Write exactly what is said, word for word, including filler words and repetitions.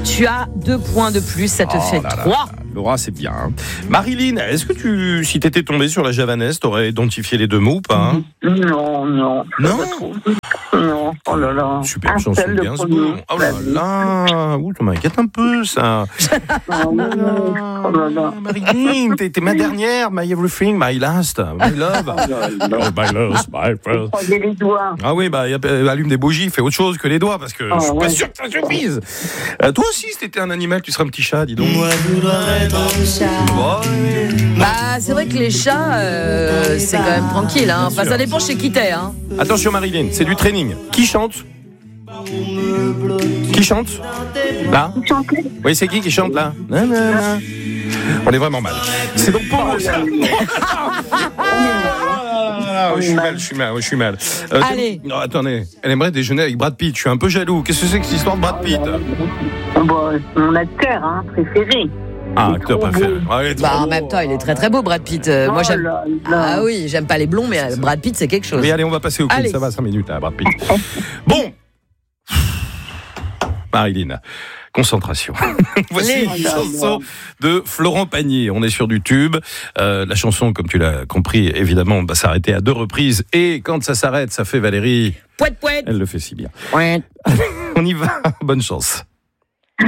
tu as deux points de plus, ça te Oh fait là là trois. là. Laura, c'est bien. Hein. Marilyn, est-ce que tu, si t'étais tombée sur la javanaise, t'aurais identifié les deux mots ou pas hein? Non, non. Non. Non, oh là là. Super Un chanson seul de de Gainsbourg. premier. Oh là là, ouh, ça m'inquiète un peu ça. Oh là là. Oh là là. Marilyn, t'es, t'es ma dernière, my everything, my last, my love. Oh là là. Oh, my love, my first. Croisez les doigts. Ah oui, bah y a, allume des bougies, fais autre chose que les doigts parce que Oh, je suis pas ouais. sûr que ça suffise. Euh, toi aussi, si t'étais un animal, tu serais un petit chat, dis donc. Moi, je voudrais être un chat. Ouais. Bah, c'est vrai que les chats, euh, c'est quand même tranquille. Hein. Enfin, ça dépend chez qui t'es. Hein. Attention Marilyn, c'est du training. Qui chante? Qui chante? Là? Oui, c'est qui qui chante là? Nanana. On est vraiment mal. C'est donc pour le chat. Ah, je suis mal, je suis mal, je suis mal. Euh, Allez. Non, attendez, elle aimerait déjeuner avec Brad Pitt. Je suis un peu jaloux. Qu'est-ce que c'est que cette histoire de Brad Pitt? Bon, mon acteur hein, préféré. Ah, Il est acteur trop préféré. beau. Ah, il est Bah, trop en beau. même temps, il est très très beau, Brad Pitt. Euh, moi, Oh j'aime. là là. Ah oui, j'aime pas les blonds, mais euh, Brad Pitt, c'est quelque chose. Oui, allez, on va passer au quiz. Allez. Ça va, cinq minutes, hein, Brad Pitt. Bon. Marilyn, concentration. Voici Les- une chanson de Florent Pagny. On est sur du tube. Euh, la chanson, comme tu l'as compris, évidemment, va s'arrêter à deux reprises. Et quand ça s'arrête, ça fait Valérie. Pouette, pouette. Elle le fait si bien. Pouette. On y va. Bonne chance.